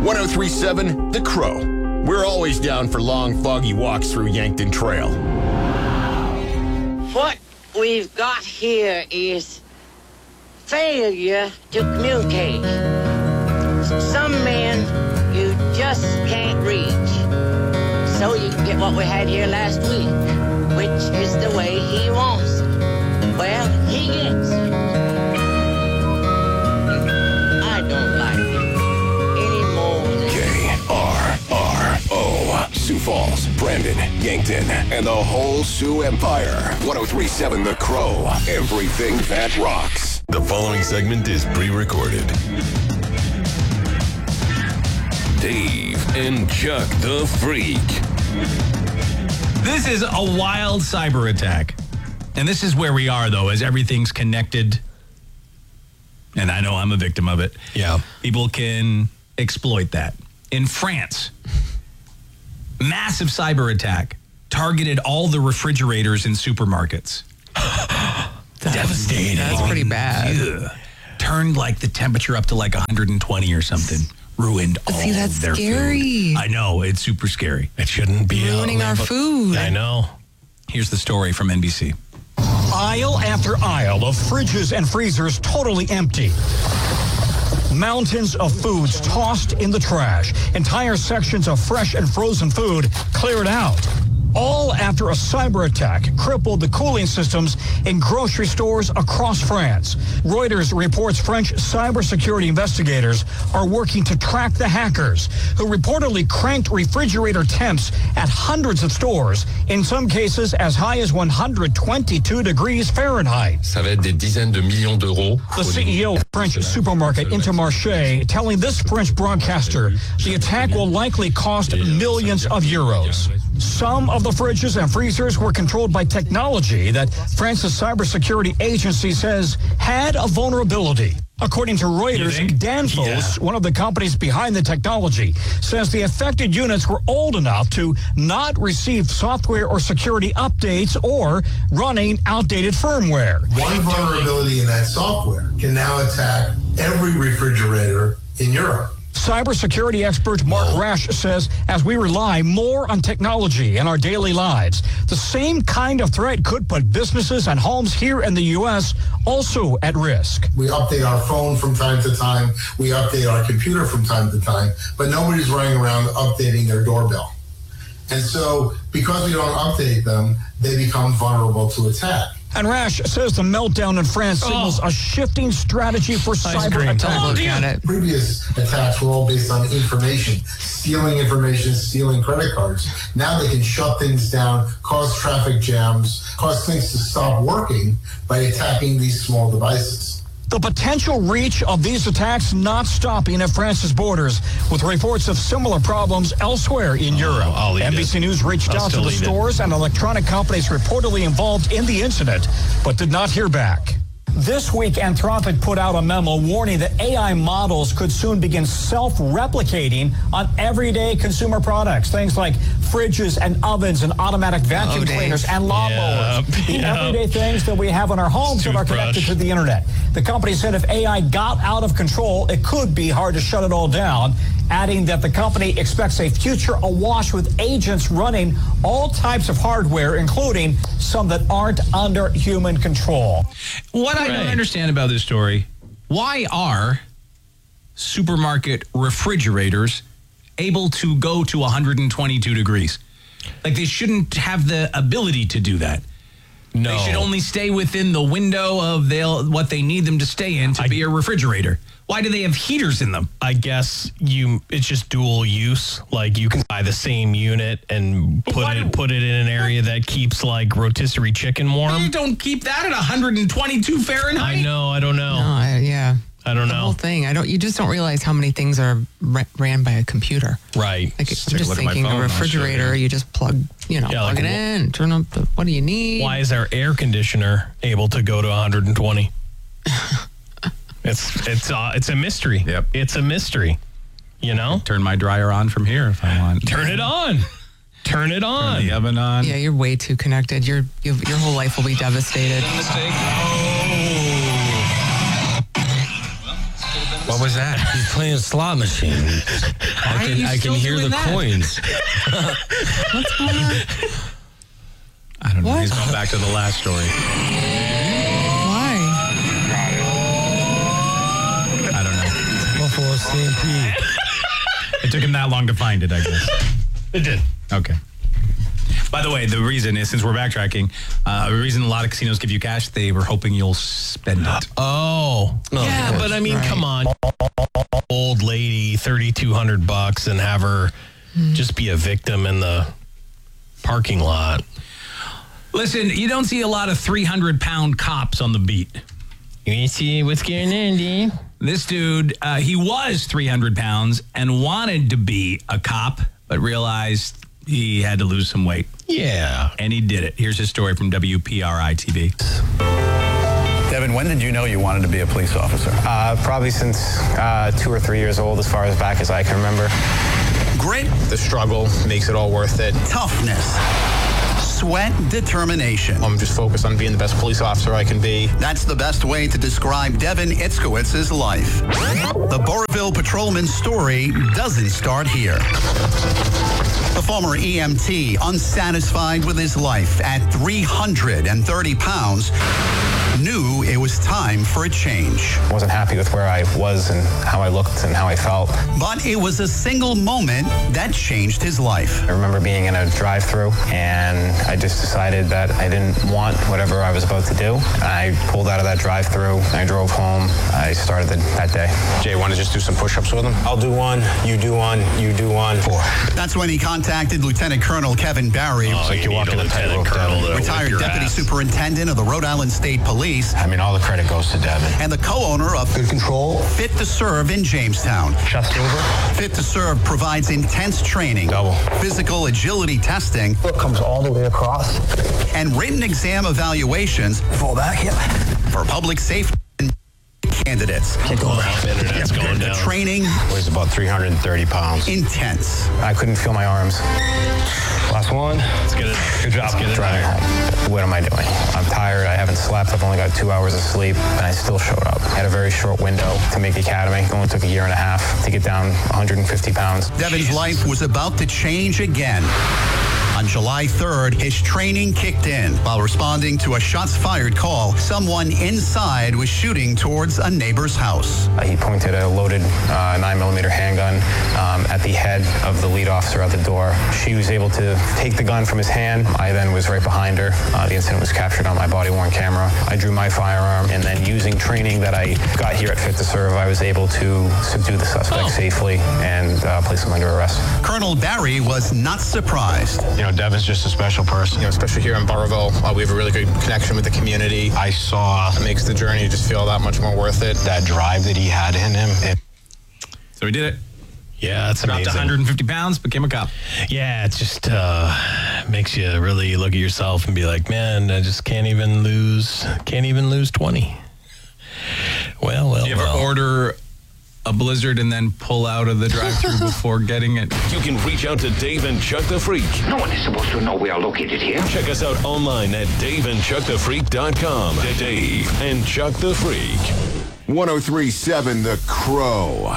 1037 The Crow. We're always down for long, foggy walks through Yankton Trail. What we've got here is failure to communicate. Some men you just can't reach. So you can get what we had here last week, which is the way he wants it. Well, he gets it. I don't like it any more than... KRRO. Sioux Falls, Brandon, Yankton, and the whole Sioux Empire. 1037 The Crow. Everything that rocks. The following segment is pre-recorded. Dave and Chuck the Freak. This is a wild cyber attack. And this is where we are, though, as everything's connected. And I know I'm a victim of it. Yeah. People can exploit that. In France, massive cyber attack targeted all the refrigerators in supermarkets. Devastating. That's pretty bad. Yeah. Turned like the temperature up to like 120 or something. Ruined all that's their scary. food. I know, it's super scary. It shouldn't be ruining our food. I know. Here's the story from NBC. Aisle after aisle of fridges and freezers totally empty. Mountains of foods tossed in the trash. Entire sections of fresh and frozen food cleared out. All after a cyber attack crippled the cooling systems in grocery stores across France. Reuters reports French cybersecurity investigators are working to track the hackers who reportedly cranked refrigerator temps at hundreds of stores, in some cases as high as 122 degrees Fahrenheit. Ça va être des dizaines de millions d'euros. The CEO of French supermarket Intermarché telling this French broadcaster the attack will likely cost millions of euros. Some of the fridges and freezers were controlled by technology that France's cybersecurity agency says had a vulnerability. According to Reuters, Danfoss, one of the companies behind the technology, says the affected units were old enough to not receive software or security updates or running outdated firmware. One vulnerability in that software can now attack every refrigerator in Europe. Cybersecurity expert Mark Rash says as we rely more on technology in our daily lives, the same kind of threat could put businesses and homes here in the U.S. also at risk. We update our phone from time to time. We update our computer from time to time, but nobody's running around updating their doorbell. And so because we don't update them, they become vulnerable to attack. And Rash says the meltdown in France signals a shifting strategy for cyber attacks. Previous attacks were all based on information, stealing credit cards. Now they can shut things down, cause traffic jams, cause things to stop working by attacking these small devices. The potential reach of these attacks not stopping at France's borders, with reports of similar problems elsewhere in Europe. NBC News reached out to the stores and electronic companies reportedly involved in the incident, but did not hear back. This week, Anthropic put out a memo warning that AI models could soon begin self-replicating on everyday consumer products. Things like fridges and ovens and automatic vacuum cleaners and lawnmowers. The everyday things that we have in our homes that are connected to the internet. The company said if AI got out of control, it could be hard to shut it all down, adding that the company expects a future awash with agents running all types of hardware, including some that aren't under human control. What I don't understand about this story, why are supermarket refrigerators able to go to 122 degrees? Like, they shouldn't have the ability to do that. No. They should only stay within the window of what they need them to stay in to be a refrigerator. Why do they have heaters in them? I guess it's just dual use. Like, you can buy the same unit and put it in an area that keeps like rotisserie chicken warm. You don't keep that at 122 Fahrenheit. I know. I don't know. No, I don't know. The whole thing. You just don't realize how many things are ran by a computer. Right. Like, I'm just thinking a refrigerator, you just plug it in, turn up what do you need? Why is our air conditioner able to go to 120? It's a mystery. Yep. It's a mystery. You know? Turn my dryer on from here if I want. Turn it on. Turn it on. Turn the oven on. Yeah, you're way too connected. Your whole life will be devastated. Mistake. What was that? He's playing a slot machine. I can hear the coins. What's going on? I don't know. What? He's going back to the last story. Why? I don't know. Buffalo Stampede. It took him that long to find it, I guess. It did. Okay. By the way, the reason is, since we're backtracking, the reason a lot of casinos give you cash, they were hoping you'll spend it. Oh. Yeah, but I mean, come on. Old lady, $3,200 and have her just be a victim in the parking lot. Listen, you don't see a lot of 300-pound cops on the beat. You see what's going on, dude? This dude, he was 300 pounds and wanted to be a cop, but realized he had to lose some weight. Yeah. And he did it. Here's his story from WPRI TV. Devin, when did you know you wanted to be a police officer? Probably since 2 or 3 years old, as far as back as I can remember. Grit. The struggle makes it all worth it. Toughness. Sweat, determination. I'm just focused on being the best police officer I can be. That's the best way to describe Devin Itzkowitz's life. The Burrillville patrolman's story doesn't start here. The former EMT, unsatisfied with his life at 330 pounds, knew it was time for a change. I wasn't happy with where I was and how I looked and how I felt. But it was a single moment that changed his life. I remember being in a drive-thru and I just decided that I didn't want whatever I was about to do. I pulled out of that drive-thru. I drove home. I started that day. Jay, want to just do some push-ups with him? I'll do one. You do one. You do one. 4. That's when he contacted Lieutenant Colonel Kevin Barry, like you walk in a tightrope, retired Deputy Superintendent of the Rhode Island State Police. I mean, all the credit goes to Devin. And the co-owner of Good Control, Fit to Serve in Jamestown. Chest over. Fit to Serve provides intense training, Double. physical agility testing, Foot comes all the way across. and written exam evaluations Fall back, yep. for public safety candidates. Kick over. Internet's going The down. training, Weighs about 330 pounds. intense. I couldn't feel my arms. Last one. Let's get it. Good job. Let's get it Driving out. home. What am I doing? I'm tired. I haven't slept. I've only got 2 hours of sleep, and I still showed up. I had a very short window to make the academy. It only took a year and a half to get down 150 pounds. Devin's life was about to change again. On July 3rd, his training kicked in. While responding to a shots fired call, someone inside was shooting towards a neighbor's house. He pointed a loaded 9mm handgun at the head of the lead officer at the door. She was able to take the gun from his hand. I then was right behind her. The incident was captured on my body-worn camera. I drew my firearm, and then using training that I got here at Fit to Serve, I was able to subdue the suspect safely and place him under arrest. Colonel Barry was not surprised. You know, Devin's just a special person. You know, especially here in Burrillville, we have a really good connection with the community. I saw it makes the journey just feel that much more worth it. That drive that he had in him. So he did it. Yeah, that's Dropped amazing. 150 pounds, became a cop. Yeah, it just makes you really look at yourself and be like, man, I just can't even lose 20. Well. Do you ever order a Blizzard and then pull out of the drive-thru before getting it? You can reach out to Dave and Chuck the Freak. No one is supposed to know we are located here. Check us out online at daveandchuckthefreak.com. Dave and Chuck the Freak. 1037 The Crow.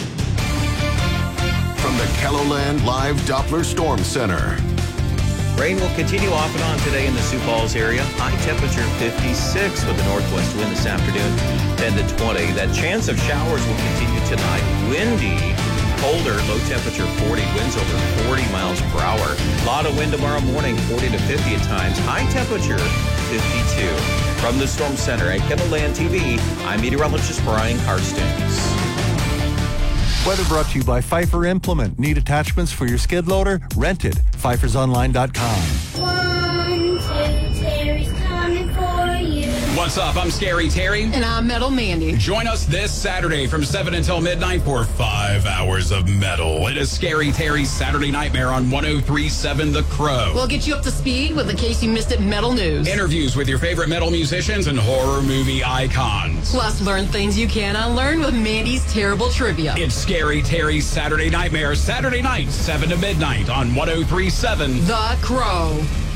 From the KELOLAND Live Doppler Storm Center. Rain will continue off and on today in the Sioux Falls area. High temperature 56 with a northwest wind this afternoon, 10 to 20. That chance of showers will continue tonight. Windy, colder, low temperature 40, winds over 40 miles per hour. A lot of wind tomorrow morning, 40 to 50 at times. High temperature 52. From the Storm Center at KELOLAND TV, I'm meteorologist Brian Carstens. Weather brought to you by Pfeiffer Implement. Need attachments for your skid loader? Rent it. PfeiffersOnline.com. 1, 2, Terry's coming for you. What's up? I'm Scary Terry. And I'm Metal Mandy. Join us this Saturday from 7 until midnight for 5 hours of metal. It is Scary Terry's Saturday Nightmare on 1037 The Crow. We'll get you up to speed with, in case you missed it, metal news. Interviews with your favorite metal musicians and horror movie icons. Plus, learn things you can't unlearn with Mandy's Terrible Trivia. It's Scary Terry's Saturday Nightmare, Saturday night, 7 to midnight on 1037 The Crow.